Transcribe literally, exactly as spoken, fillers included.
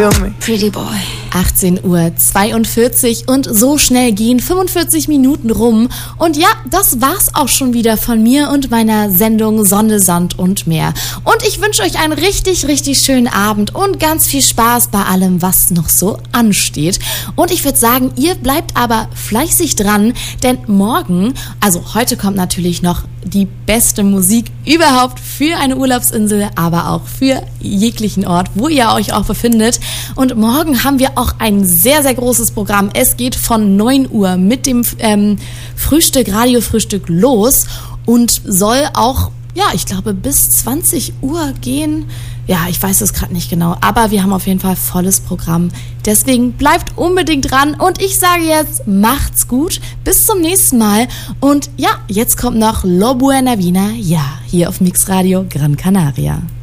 Pretty Boy. achtzehn Uhr zweiundvierzig und so schnell gehen fünfundvierzig Minuten rum. Und ja, das war's auch schon wieder von mir und meiner Sendung Sonne, Sand und Meer. Und ich wünsche euch einen richtig, richtig schönen Abend und ganz viel Spaß bei allem, was noch so ansteht. Und ich würde sagen, ihr bleibt aber fleißig dran, denn morgen, also heute kommt natürlich noch die beste Musik überhaupt für eine Urlaubsinsel, aber auch für jeglichen Ort, wo ihr euch auch befindet. Und morgen haben wir auch ein sehr, sehr großes Programm. Es geht von neun Uhr mit dem ähm, Frühstück, Radiofrühstück los und soll auch, ja, ich glaube, bis zwanzig Uhr gehen. Ja, ich weiß es gerade nicht genau, aber wir haben auf jeden Fall volles Programm. Deswegen bleibt unbedingt dran und ich sage jetzt, macht's gut, bis zum nächsten Mal. Und ja, jetzt kommt noch Lo Buena Vina, ja, hier auf Mix Radio Gran Canaria.